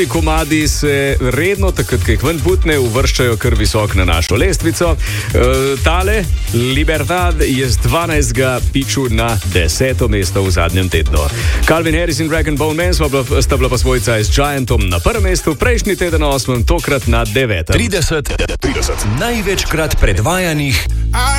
novi komadi se redno, takrat, ko jih ven butne, uvrščajo kar visok na našo lestvico. Tale, Libertad, je z 12. piču na 10. mesto v zadnjem tednu. Calvin Harris in Rag & Bone Man sta bila pa svojca s Giantom na prvem mestu, prejšnji teden na 8., tokrat na 9. 30 največkrat predvajanih